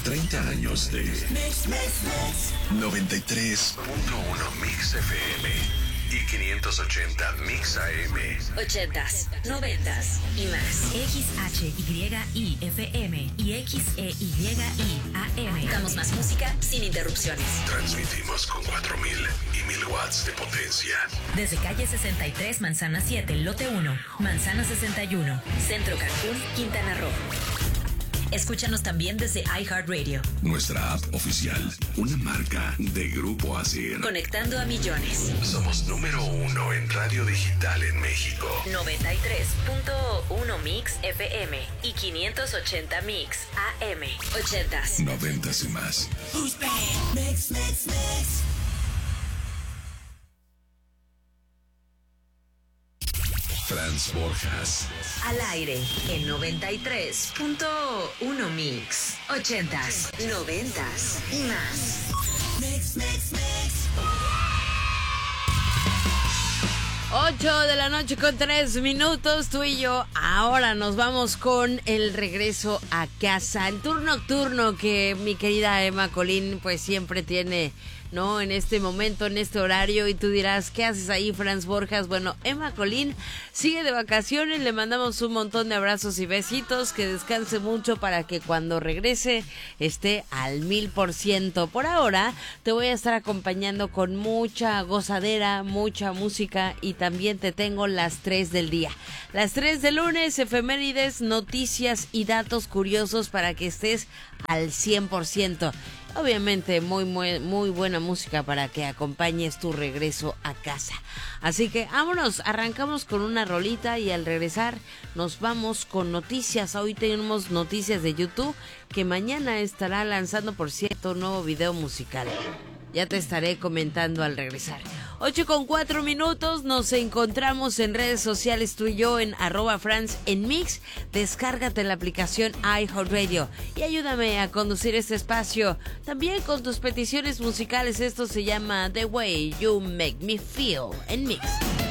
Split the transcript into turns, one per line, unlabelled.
30 años de 93.1 Mix FM y 580 Mix AM.
80s, 90s y más. XHYI FM y XEYI AM. Damos más música sin interrupciones.
Transmitimos con 4000 y 1000 watts de potencia.
Desde calle 63, Manzana 7, lote 1, Manzana 61, Centro Cancún, Quintana Roo. Escúchanos también desde iHeartRadio.
Nuestra app oficial, una marca de Grupo ASIR.
Conectando a millones.
Somos número 1 en radio digital en México.
93.1 Mix FM y 580 Mix AM. 80s.
90s y más.
Who's bad? Mix.
Franz Borjas.
Al aire en 93.1 Mix. 80s, 90s y más.
Mix.
8:03 tú y yo. Ahora nos vamos con el regreso a casa. El tour nocturno que mi querida Emma Colín pues siempre tiene, ¿no? En este momento, en este horario. Y tú dirás, ¿qué haces ahí, Franz Borjas? Bueno, Emma Colín sigue de vacaciones. Le mandamos un montón de abrazos y besitos. Que descanse mucho para que cuando regrese esté al 1000%. Por ahora te voy a estar acompañando con mucha gozadera, mucha música. Y también te tengo las 3 del día. Las 3 del lunes, efemérides, noticias y datos curiosos para que estés al 100%. Obviamente muy buena música para que acompañes tu regreso a casa. Así que vámonos, arrancamos con una rolita y al regresar nos vamos con noticias. Hoy tenemos noticias de YouTube que mañana estará lanzando, por cierto, un nuevo video musical. Ya te estaré comentando al regresar. 8:04, nos encontramos en redes sociales tú y yo en @Franz en Mix. Descárgate la aplicación iHeartRadio y ayúdame a conducir este espacio. También con tus peticiones musicales, esto se llama The Way You Make Me Feel en Mix.